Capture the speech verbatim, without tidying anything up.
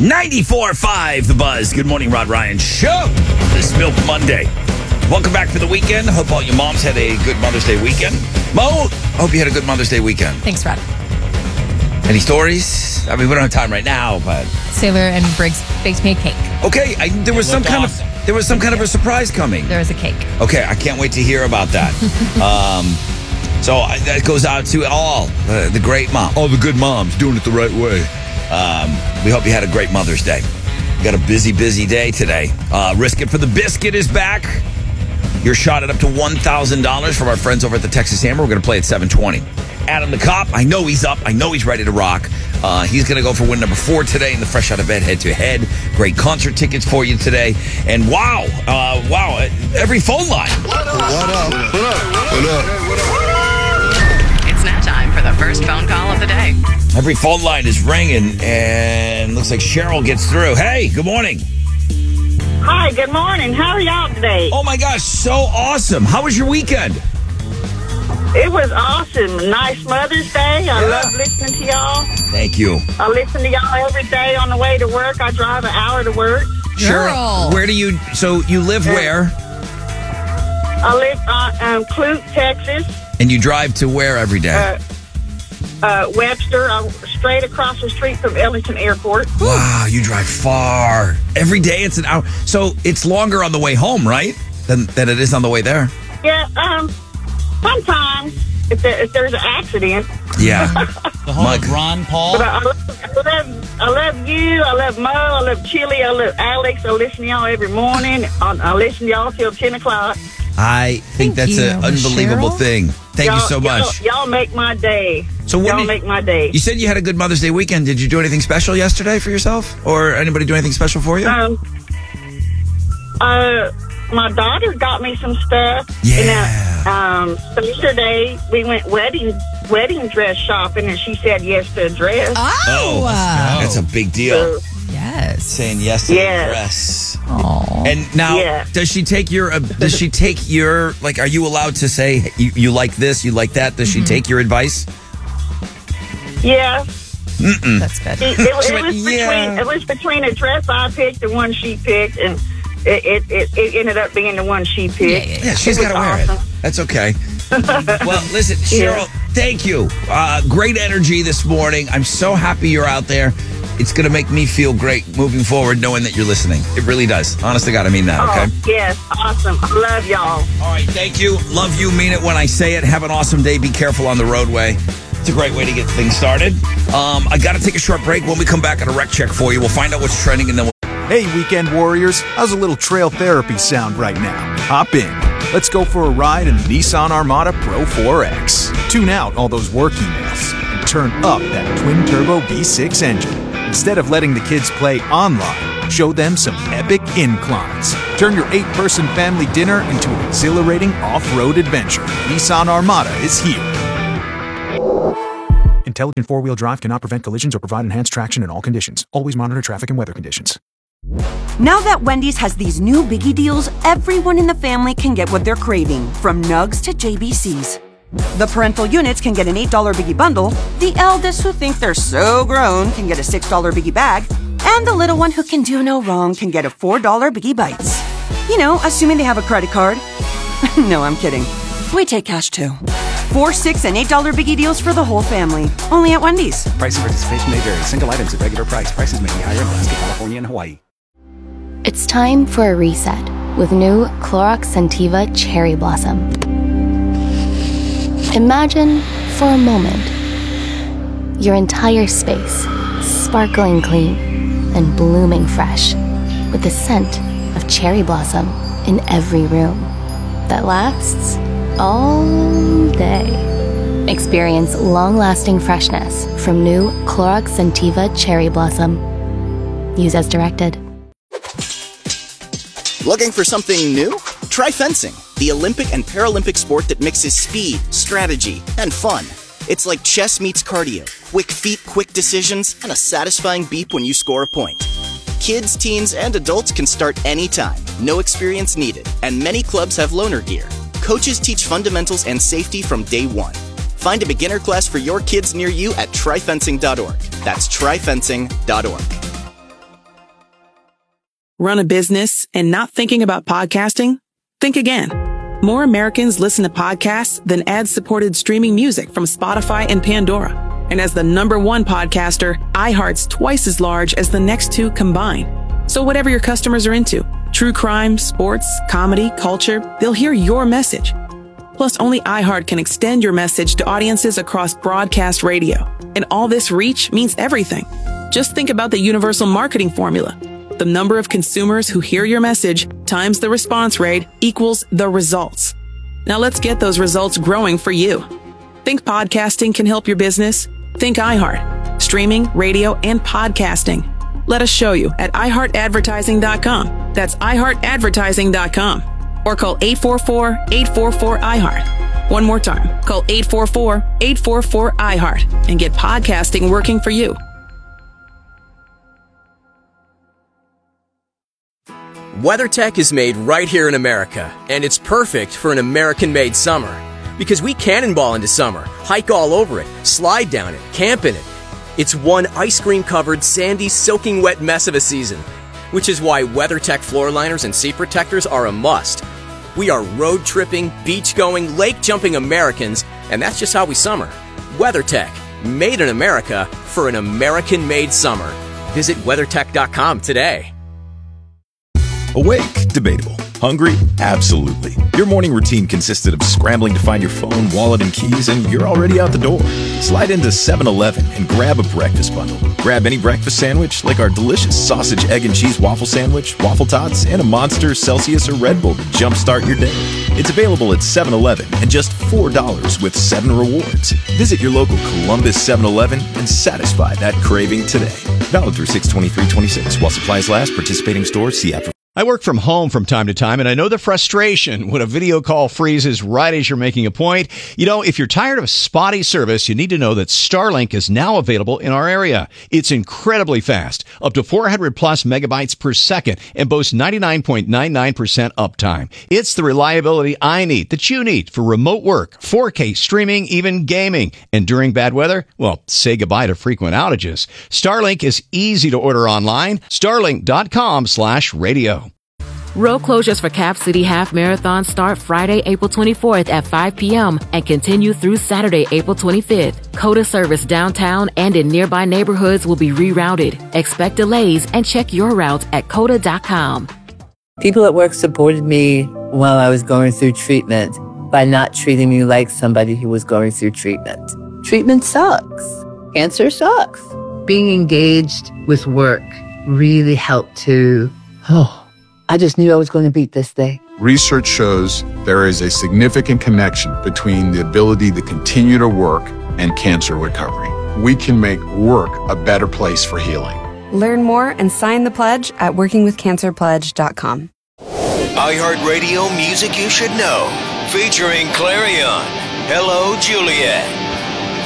ninety-four point five The Buzz. Good morning, Rod Ryan Show. This Milk Monday. Welcome back for the weekend. Hope all you moms had a good Mother's Day weekend. Mo, hope you had a good Mother's Day weekend. Thanks, Rod. Any stories? I mean, we don't have time right now, but Sailor and Briggs baked me a cake. okay. I, there was some kind awesome. of there was some kind of a surprise coming. There was a cake. Okay, I can't wait to hear about that. um, so I, that goes out to all uh, the great mom, all the good moms doing it the right way. Um, we hope you had a great Mother's Day. Got a busy, busy day today. Uh, Risk It for the Biscuit is back. Your shot at up to one thousand dollars from our friends over at the Texas Hammer. We're going to play at seven twenty. Adam the Cop, I know he's up. I know he's ready to rock. Uh, he's going to go for win number four today in the Fresh Out of Bed head-to-head. Great concert tickets for you today. And wow, uh, wow, every phone line. What up? What up? What up? What up? It's now time for the first phone call of the day. Every phone line is ringing, and looks like Cheryl gets through. Hey, good morning. Hi, good morning. How are y'all today? Oh, my gosh, so awesome. How was your weekend? It was awesome. Nice Mother's Day. I Yeah. love listening to y'all. Thank you. I listen to y'all every day on the way to work. I drive an hour to work. Cheryl, Girl. where do you, so you live where? I live on um, Clute, Texas. And you drive to where every day? Uh, uh, Webster. I'm straight across the street from Ellington Airport. Wow, you drive far. Every day it's an hour. So it's longer on the way home, right? Than, than it is on the way there? Yeah, um, sometimes if, there, if there's an accident. Yeah. The home Mike. of Ron Paul. But I, I, love, I, love, I love you. I love Mo. I love Chili. I love Alex. I listen to y'all every morning. I, I listen to y'all till ten o'clock. I think Thank that's you, an unbelievable Cheryl. thing. Thank you Y'all- so much. Y'all, y'all make my day. So what y'all did- make my day. You said you had a good Mother's Day weekend. Did you do anything special yesterday for yourself? Or anybody do anything special for you? Um, uh, my daughter got me some stuff. Yeah. And, uh, um, Saturday we went wedding wedding dress shopping, and she said yes to a dress. Oh, uh, That's a big deal. So, yes. Saying yes to Yes. the dress. Aw. And now, Yeah. does she take your? Uh, does she take your? Like, are you allowed to say you, you like this, you like that? Does she take your advice? yeah, That's good. it, it, it, She went, was between yeah. it was between a dress I picked and one she picked, and it it, it, it ended up being the one she picked. Yeah, yeah, yeah. Yeah, she's It got was to wear awesome. it. That's okay. Well, listen, Cheryl, Yeah. thank you. Uh, great energy this morning. I'm so happy you're out there. It's going to make me feel great moving forward, knowing that you're listening. It really does. Honest to God, I mean that. Okay. Oh, yes, awesome. I love y'all. All right, thank you. Love you. Mean it when I say it. Have an awesome day. Be careful on the roadway. It's a great way to get things started. Um, I got to take a short break. When we come back, at a rec check for you. We'll find out what's trending, and then we'll. Hey, weekend warriors, how's a little trail therapy sound right now? Hop in. Let's go for a ride in the Nissan Armada Pro four X. Tune out all those work emails and turn up that twin-turbo V six engine. Instead of letting the kids play online, show them some epic inclines. Turn your eight-person family dinner into an exhilarating off-road adventure. Nissan Armada is here. Intelligent four-wheel drive cannot prevent collisions or provide enhanced traction in all conditions. Always monitor traffic and weather conditions. Now that Wendy's has these new biggie deals, everyone in the family can get what they're craving, from nugs to J B Cs. The parental units can get an eight dollar biggie bundle, the eldest who think they're so grown can get a six dollar biggie bag, and the little one who can do no wrong can get a four dollar biggie bites. You know, assuming they have a credit card. No, I'm kidding. We take cash too. Four, six, and eight dollar biggie deals for the whole family. Only at Wendy's. Price and participation may vary. Single items at regular price. Prices may be higher in Alaska, California, and Hawaii. It's time for a reset with new Clorox Scentiva Cherry Blossom. Imagine, for a moment, your entire space sparkling clean and blooming fresh with the scent of cherry blossom in every room that lasts all day. Experience long-lasting freshness from new Clorox Scentiva Cherry Blossom. Use as directed. Looking for something new? Try fencing, the Olympic and Paralympic sport that mixes speed, strategy, and fun. It's like chess meets cardio, quick feet, quick decisions, and a satisfying beep when you score a point. Kids, teens, and adults can start anytime, no experience needed, and many clubs have loaner gear. Coaches teach fundamentals and safety from day one. Find a beginner class for your kids near you at try fencing dot org. That's try fencing dot org. run a business, and not thinking about podcasting? Think again. More Americans listen to podcasts than ad-supported streaming music from Spotify and Pandora. And as the number one podcaster, iHeart's twice as large as the next two combined. So whatever your customers are into, true crime, sports, comedy, culture, they'll hear your message. Plus, only iHeart can extend your message to audiences across broadcast radio. And all this reach means everything. Just think about the universal marketing formula. The number of consumers who hear your message times the response rate equals the results. Now let's get those results growing for you. Think podcasting can help your business? Think iHeart. Streaming, radio, and podcasting. Let us show you at i heart advertising dot com. That's i heart advertising dot com. Or call eight four four, eight four four, I heart. One more time. Call eight four four, eight four four, I heart and get podcasting working for you. WeatherTech is made right here in America, and it's perfect for an American-made summer. Because we cannonball into summer, hike all over it, slide down it, camp in it. It's one ice cream-covered, sandy, soaking wet mess of a season, which is why WeatherTech floor liners and seat protectors are a must. We are road-tripping, beach-going, lake-jumping Americans, and that's just how we summer. WeatherTech, made in America for an American-made summer. Visit weathertech dot com today. Awake? Debatable. Hungry? Absolutely. Your morning routine consisted of scrambling to find your phone, wallet, and keys, and you're already out the door. Slide into seven eleven and grab a breakfast bundle. Grab any breakfast sandwich, like our delicious sausage, egg, and cheese waffle sandwich, waffle tots, and a Monster, Celsius, or Red Bull to jumpstart your day. It's available at seven eleven and just four dollars with seven rewards. Visit your local Columbus seven eleven and satisfy that craving today. Valid through six twenty-three twenty-six. While supplies last, participating stores, see app for... I work from home from time to time, and I know the frustration when a video call freezes right as you're making a point. You know, if you're tired of spotty service, you need to know that Starlink is now available in our area. It's incredibly fast, up to four hundred plus megabytes per second, and boasts ninety-nine point nine nine percent uptime. It's the reliability I need, that you need, for remote work, four K streaming, even gaming. And during bad weather, well, say goodbye to frequent outages. Starlink is easy to order online. Starlink dot com slash radio. Road closures for Cap City Half Marathon start Friday, April twenty-fourth at five p.m. and continue through Saturday, April twenty-fifth. COTA service downtown and in nearby neighborhoods will be rerouted. Expect delays and check your route at cota dot com. People at work supported me while I was going through treatment by not treating me like somebody who was going through treatment. Treatment sucks. Cancer sucks. Being engaged with work really helped to, oh, I just knew I was going to beat this thing. Research shows there is a significant connection between the ability to continue to work and cancer recovery. We can make work a better place for healing. Learn more and sign the pledge at working with cancer pledge dot com. iHeartRadio Music You Should Know, featuring Clarion. Hello, Juliet.